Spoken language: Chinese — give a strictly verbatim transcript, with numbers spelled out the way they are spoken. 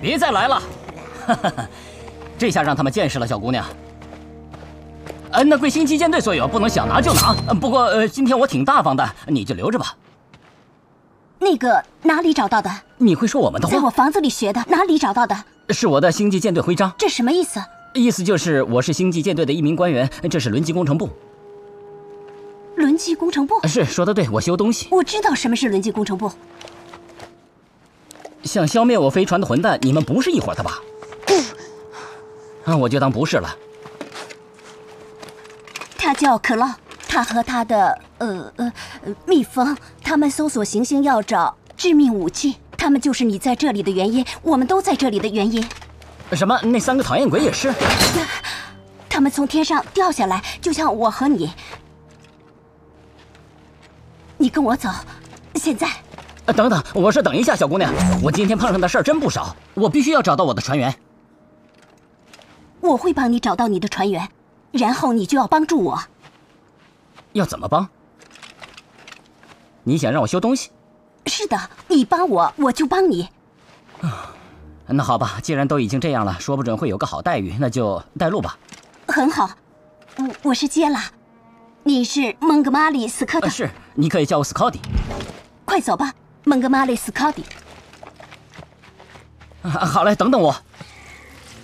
别再来了！哈哈哈，这下让他们见识了，小姑娘。呃，那归星际舰队所有，不能想拿就拿。不过，呃，今天我挺大方的，你就留着吧。 那个哪里找到的？ 你会说我们的话？ 在我房子里学的，哪里找到的？ 是我的星际舰队徽章。 这什么意思？ 意思就是我是星际舰队的一名官员，这是轮机工程部。 轮机工程部？ 是，说得对，我修东西。 我知道什么是轮机工程部。 想消灭我飞船的混蛋，你们不是一伙的吧？啊，我就当不是了。 他叫克劳，他和他的呃呃蜜蜂，他们搜索行星要找致命武器，他们就是你在这里的原因，我们都在这里的原因。 什么？那三个讨厌鬼也是？ 他们从天上掉下来，就像我和你。你跟我走，现在。 呃，等等，我说等一下，小姑娘，我今天碰上的事儿真不少，我必须要找到我的船员。 我会帮你找到你的船员，然后你就要帮助我。 要怎么帮？你想让我修东西？ 是的，你帮我，我就帮你。 啊，那好吧，既然都已经这样了，说不准会有个好待遇，那就带路吧。 很好，我我是杰拉，你是蒙哥马利斯科特。 呃、是，你可以叫我斯考迪。 快走吧，蒙哥马利斯考迪。 啊，好嘞，等等我。